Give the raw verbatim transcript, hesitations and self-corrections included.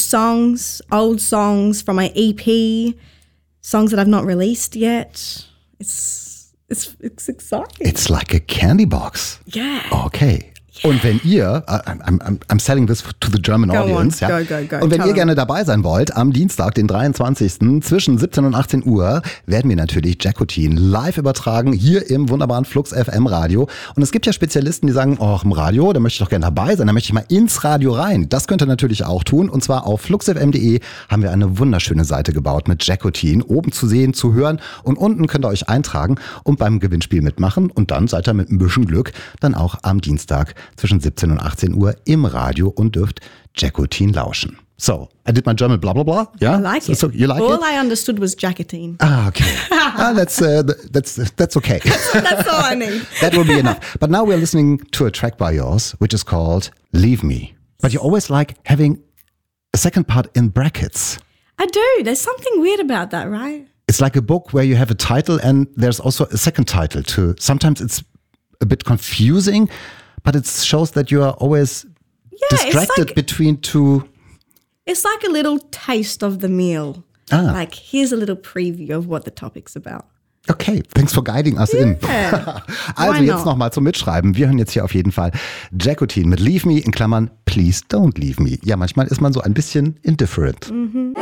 songs, old songs from my E P, songs that I've not released yet. It's it's it's exciting. It's like a candy box. Yeah. Okay. Und wenn ihr, I'm, I'm, I'm selling this to the German Go audience, on, ja. go, go, go. Und wenn Tell ihr them. gerne dabei sein wollt, am Dienstag, den dreiundzwanzigsten zwischen siebzehn und achtzehn Uhr, werden wir natürlich Jackotin live übertragen, hier im wunderbaren Flux F M Radio. Und es gibt ja Spezialisten, die sagen, oh, im Radio, da möchte ich doch gerne dabei sein, da möchte ich mal ins Radio rein. Das könnt ihr natürlich auch tun. Und zwar auf flux f m punkt de haben wir eine wunderschöne Seite gebaut mit Jackotin. Oben zu sehen, zu hören und unten könnt ihr euch eintragen und beim Gewinnspiel mitmachen. Und dann seid ihr mit ein bisschen Glück dann auch am Dienstag zwischen siebzehn und achtzehn Uhr im Radio und dürft Jackotin lauschen. So, I did my German blah blah blah. Yeah? I like so, it. So, you like All it? I understood was Jackotin. Ah, okay. ah, that's, uh, that's, that's okay. That's all I need. That will be enough. But now we're listening to a track by yours, which is called Leave Me. But you always like having a second part in brackets. I do. There's something weird about that, right? It's like a book where you have a title and there's also a second title too. Sometimes it's a bit confusing, but it shows that you are always Yeah, it's distracted like- between two. It's like a little taste of the meal. Ah. Like, here's a little preview of what the topic's about. Okay, thanks for guiding us in. Yeah. Also Why jetzt not? nochmal zum Mitschreiben. Wir hören jetzt hier auf jeden Fall Jackotin mit Leave Me in Klammern Please Don't Leave Me. Ja, manchmal ist man so ein bisschen indifferent. Mhm.